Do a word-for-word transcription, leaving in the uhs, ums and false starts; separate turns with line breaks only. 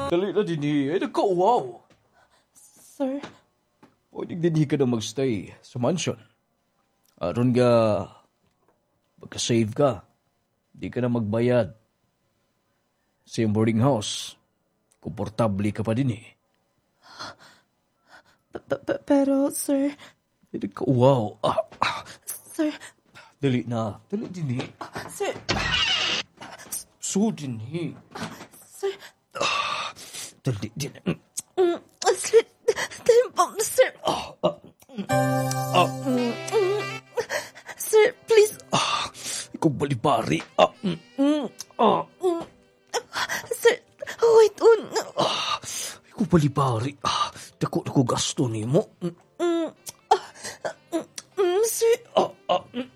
Dali na din eh. Ay, nagka-wow.
Sir,
Pwede din ka na magstay sa mansion. Aron nga, magka-save ka. Di ka na magbayad. Sa iyong boarding house, komportable ka pa din eh.
p- p- p- pero sir,
Ay, nagka-wow. Ah, ah.
sir,
Dali na. Dali din eh.
sir,
So din eh.
sir,
Dali din.
mm, sir, time bomb, sir.
Ah, ah, ah,
Mm, mm. Sir, please,
ikaw balibari. Ah, mm, mm, ah,
mm. Sir, wait on.
ah, ikaw balibari. Ah, dako na ko gasto ni mo. Mm,
Mm, mm, mm, sir,
ah, ah, mm,